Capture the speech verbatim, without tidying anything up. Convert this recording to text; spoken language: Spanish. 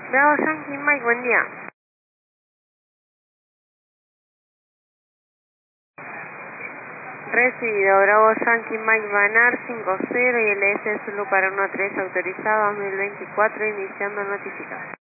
Bravo Yankee Mike, buen día. Recibido, Bravo Yankee Mike Banar cinco cero y L S Zulu para uno tres autorizado dos mil veinticuatro, iniciando notificación.